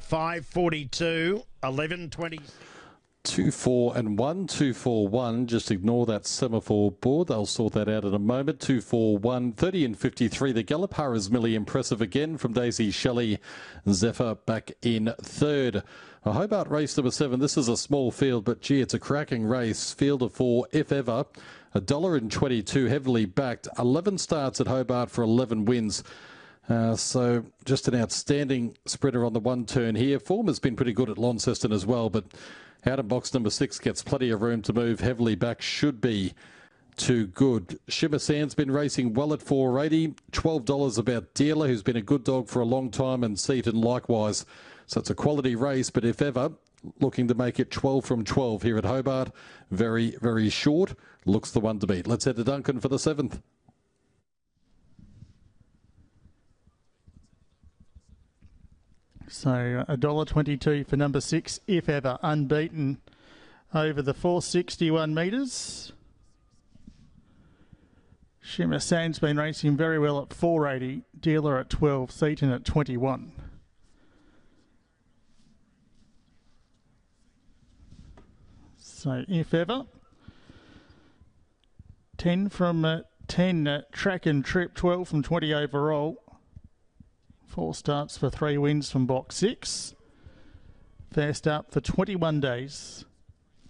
5:42, 11:20. 2, 4 and 1, 2, 4, 1. Just ignore that semaphore board. They'll sort that out in a moment. 2, 4, 1, 30 and 53. The Galloper is Millie impressive again from Daisy Shelley. Zephyr back in third. A Hobart race number 7. This is a small field, but gee, it's a cracking race. Field of 4, if ever. $1.22, heavily backed. 11 starts at Hobart for 11 wins. So just an outstanding sprinter on the one turn here. Form has been pretty good at Launceston as well, but out of box number 6 gets plenty of room to move. Heavily back should be too good. Shimmer Sand's been racing well at $4.80. $12 about Dealer, who's been a good dog for a long time, and Seaton likewise. So it's a quality race, but if ever, looking to make it 12 from 12 here at Hobart. Very, very short. Looks the one to beat. Let's head to Duncan for the 7th. So $1.22 for number 6, if ever, unbeaten over the 461 metres. Shimmer Sand's been racing very well at $4.80, Dealer at 12, Seaton at 21. So if ever, 10 from 10 track and trip, 12 from 20 overall. 4 starts for 3 wins from box 6. Fair start for 21 days.